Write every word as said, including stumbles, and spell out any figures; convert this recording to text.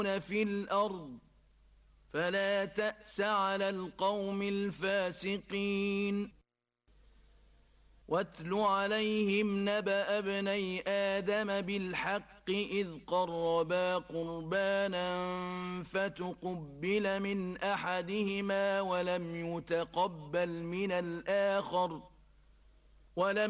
في الأرض فلا تأس على القوم الفاسقين. واتل عليهم نبأ ابني آدم بالحق إذ قربا قربانا فتقبل من أحدهما ولم يتقبل من الآخر ولم